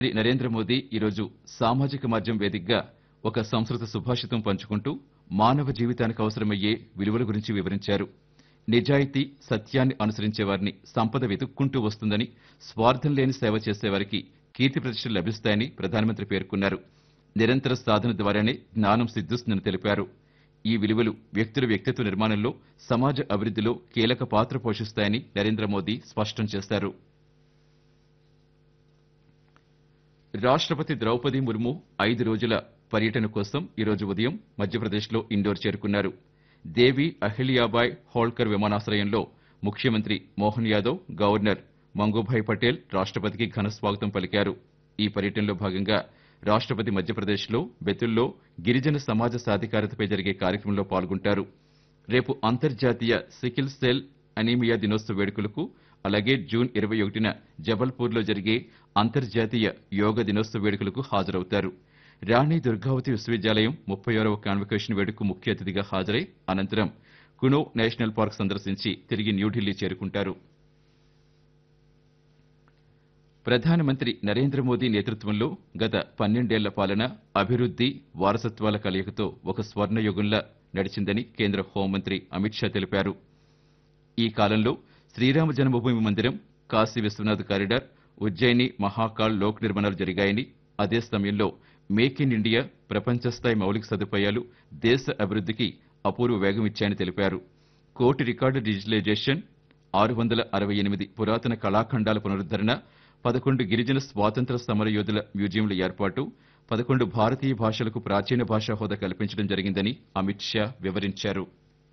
నరేంద్ర మోదీ ఈరోజు సామాజిక మాధ్యమం వేదికగా ఒక సంస్కృత సుభాషితం పంచుకుంటూ మానవ జీవితానికి అవసరమయ్యే విలువల గురించి వివరించారు. నిజాయితీ, సత్యాన్ని అనుసరించే వారిని సంపద వెతుక్కుంటూ వస్తుందని, స్వార్థం లేని సేవ చేసేవారికి కీర్తి ప్రతిష్టలు లభిస్తాయని ప్రధానమంత్రి పేర్కొన్నారు. నిరంతర సాధన ద్వారానే జ్ఞానం సిద్ధిస్తుందని తెలిపారు. ఈ విలువలు వ్యక్తుల వ్యక్తిత్వ నిర్మాణంలో, సమాజ అభివృద్ధిలో కీలక పాత్ర పోషిస్తాయని నరేంద్ర మోదీ స్పష్టం చేశారు. రాష్ట్రపతి ద్రౌపది ముర్ము 5 రోజుల పర్యటన కోసం ఈరోజు ఉదయం మధ్యప్రదేశ్లో ఇండోర్ చేరుకున్నారు. దేవి అహిల్యాబాయ్ హోల్కర్ విమానాశ్రయంలో ముఖ్యమంత్రి మోహన్ యాదవ్, గవర్నర్ మంగూభాయ్ పటేల్ రాష్ట్రపతికి ఘన స్వాగతం పలికారు. ఈ పర్యటనలో భాగంగా రాష్ట్రపతి మధ్యప్రదేశ్లో బెతుల్లో గిరిజన సమాజ సాధికారతపై జరిగే కార్యక్రమంలో పాల్గొంటారు. రేపు అంతర్జాతీయ సికిల్ సెల్ అనీమియా దినోత్సవ వేడుకలకు, అలాగే జూన్ 21న జబల్పూర్లో జరిగే అంతర్జాతీయ యోగా దినోత్సవ వేడుకలకు హాజరవుతారు. రాణి దుర్గావతి విశ్వవిద్యాలయం 36వ కాన్వకేషన్ వేడుకకు ముఖ్య అతిథిగా హాజరై అనంతరం కునో నేషనల్ పార్క్ సందర్శించి తిరిగి న్యూఢిల్లీ చేరుకుంటారు. ప్రధానమంత్రి నరేంద్ర మోదీ నేతృత్వంలో గత 12 ఏళ్ల పాలన అభివృద్ది, వారసత్వాల కలయికతో ఒక స్వర్ణయుగంలా నడిచిందని కేంద్ర హోంమంత్రి అమిత్ షా తెలిపారు. ఈ కాలంలో శ్రీరామ జన్మభూమి మందిరం, కాశీ విశ్వనాథ్ కారిడార్, ఉజ్జయిని మహాకాల్ లోక్ నిర్మాణాలు జరిగాయని, అదే సమయంలో మేక్ ఇన్ ఇండియా, ప్రపంచ స్థాయి మౌలిక సదుపాయాలు దేశ అభివృద్ధికి అపూర్వ వేగం ఇచ్చాయని తెలిపారు. 1 కోటి రికార్డు డిజిటలైజేషన్, 668 పురాతన కళాఖండాల పునరుద్ధరణ, 11 గిరిజన స్వాతంత్ర సమరయోధుల మ్యూజియంల ఏర్పాటు, 11 భారతీయ భాషలకు ప్రాచీన భాషా హోదా కల్పించడం జరిగిందని అమిత్ షా వివరించారు.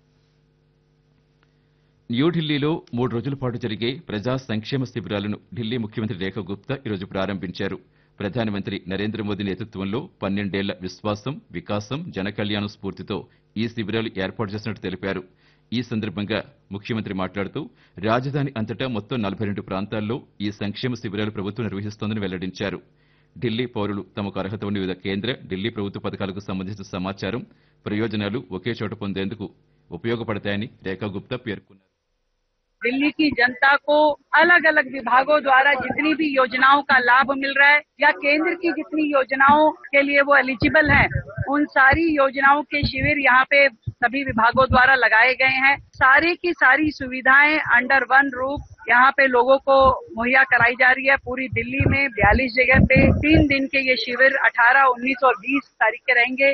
న్యూఢిల్లీలో 3 రోజుల పాటు జరిగే ప్రజా సంక్షేమ శిబిరాలను ఢిల్లీ ముఖ్యమంత్రి రేఖా గుప్తా ఈరోజు ప్రారంభించారు. ప్రధానమంత్రి నరేంద్ర మోదీ నేతృత్వంలో 12 ఏళ్ల విశ్వాసం, వికాసం, జనకళ్యాణం స్ఫూర్తితో ఈ శిబిరాలు ఏర్పాటు చేసినట్టు తెలిపారు. ఈ సందర్భంగా ముఖ్యమంత్రి మాట్లాడుతూ రాజధాని అంతటా మొత్తం 42 ప్రాంతాల్లో ఈ సంక్షేమ శిబిరాలు ప్రభుత్వం నిర్వహిస్తోందని వెల్లడించారు. ఢిల్లీ పౌరులు తమకు అర్హత ఉన్న వివిధ కేంద్ర, ఢిల్లీ ప్రభుత్వ పథకాలకు సంబంధించిన సమాచారం, ప్రయోజనాలు ఒకే చోట పొందేందుకు ఉపయోగపడతాయని రేఖా గుప్తా పేర్కొన్నారు. दिल्ली की जनता को अलग अलग विभागों द्वारा जितनी भी योजनाओं का लाभ मिल रहा है या केंद्र की जितनी योजनाओं के लिए वो एलिजिबल हैं, उन सारी योजनाओं के शिविर यहाँ पे सभी विभागों द्वारा लगाए गए हैं. सारी की सारी सुविधाएं अंडर वन रूफ यहाँ पे लोगों को मुहैया कराई जा रही है. पूरी दिल्ली में 42 जगह पे 3 दिन के ये शिविर 18, 19 और 20 तारीख के रहेंगे.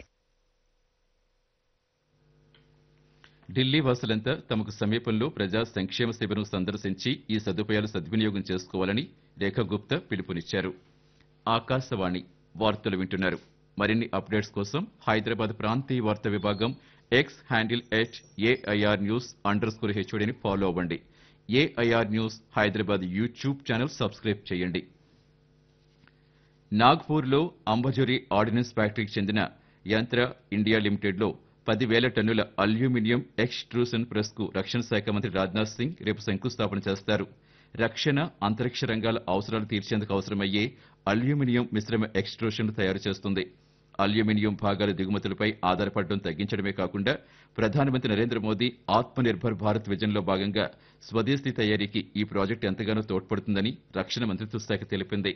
ఢిల్లీ వాసులంతా తమకు సమీపంలో ప్రజా సంక్షేమ శిబిరం సందర్శించి ఈ సదుపాయాలు సద్వినియోగం చేసుకోవాలని రేఖా గుప్తా పిలుపునిచ్చారు. ఆకాశవాణి వార్తలు వింటున్నారు. మరిన్ని అప్డేట్స్ కోసం హైదరాబాద్ ప్రాంతీయ వార్తా విభాగం ఎక్స్ హ్యాండిల్ @AIR News_HODని ఫాలో అవ్వండి. AIR news Hyderabad YouTube channel subscribe చేయండి. నాగ్పూర్లో అంబజోరి ఆర్డినెన్స్ ఫ్యాక్టరీకి చెందిన యంత్ర ఇండియా లిమిటెడ్లో 10,000 టన్నుల అల్యూమినియం ఎక్స్ట్రూషన్ ప్రెస్ కు రక్షణ శాఖ మంత్రి రాజ్నాథ్ సింగ్ రేపు శంకుస్థాపన చేస్తారు. రక్షణ, అంతరిక్ష రంగాల అవసరాలు తీర్చేందుకు అవసరమయ్యే అల్యూమినియం మిశ్రమ ఎక్స్ట్రూషన్ తయారు చేస్తుంది. అల్యూమినియం భాగాల దిగుమతులపై ఆధారపడడం తగ్గించడమే కాకుండా ప్రధానమంత్రి నరేంద్ర మోదీ ఆత్మ నిర్భర్ భారత్ విజన్లో భాగంగా స్వదేశీ తయారీకి ఈ ప్రాజెక్టు ఎంతగానో తోడ్పడుతుందని రక్షణ మంత్రిత్వ శాఖ తెలిపింది.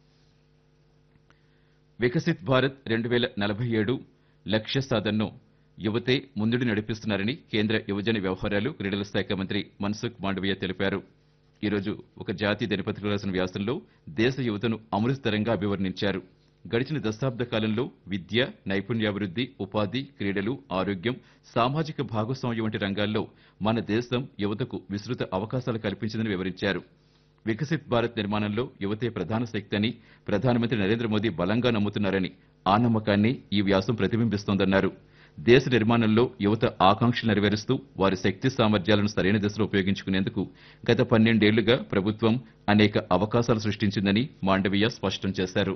వికసిత్ భారత్ 2047 లక్ష్య సాధనను యువతే ముందుడు నడిపిస్తున్నారని కేంద్ర యువజన వ్యవహారాలు, క్రీడల శాఖ మంత్రి మన్సుఖ్ మాండవీయ తెలిపారు. ఈరోజు ఒక జాతీయ దినపత్రిక రాసిన వ్యాసంలో దేశ యువతను అమృతతరంగా అభివర్ణించారు. గడిచిన దశాబ్ద కాలంలో విద్య, నైపుణ్యాభివృద్ధి, ఉపాధి, క్రీడలు, ఆరోగ్యం, సామాజిక భాగస్వామ్యం వంటి రంగాల్లో మన దేశం యువతకు విస్తృత అవకాశాలు కల్పించిందని వివరించారు. వికసిత్ భారత్ నిర్మాణంలో యువతే ప్రధాన శక్తి అని ప్రధానమంత్రి నరేంద్ర మోదీ బలంగా నమ్ముతున్నారని, ఆ నమ్మకాన్ని ఈ వ్యాసం ప్రతిబింబిస్తోందన్నారు. దేశ నిర్మాణంలో యువత ఆకాంక్షలు నెరవేరుస్తూ వారి శక్తి సామర్థ్యాలను సరైన దిశలో ఉపయోగించుకునేందుకు గత 12 ఏళ్లుగా ప్రభుత్వం అనేక అవకాశాలు సృష్టించిందని మాండవీయ స్పష్టం చేశారు.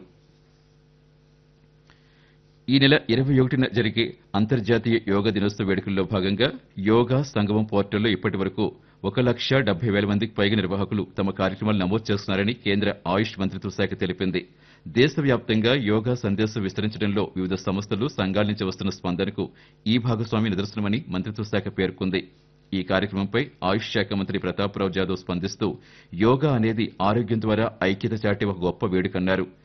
ఈ నెల 21న జరిగే అంతర్జాతీయ యోగా దినోత్సవ వేడుకల్లో భాగంగా యోగా సంగమం పోర్టల్లో ఇప్పటి వరకు 1,70,000 మందికి పైగా నిర్వాహకులు తమ కార్యక్రమాలు నమోదు చేస్తున్నారని కేంద్ర ఆయుష్ మంత్రిత్వ శాఖ తెలిపింది. దేశవ్యాప్తంగా యోగా సందేశం విస్తరించడంలో వివిధ సంస్థలు, సంఘాల నుంచి వస్తున్న స్పందనకు ఈ భాగస్వామ్య నిదర్శనమని మంత్రిత్వ శాఖ పేర్కొంది. ఈ కార్యక్రమంపై ఆయుష్ శాఖ మంత్రి ప్రతాప్ రావ్ జాదవ్ స్పందిస్తూ యోగా అనేది ఆరోగ్యం ద్వారా ఐక్యత చాటే ఒక గొప్ప వేడుకన్నారు.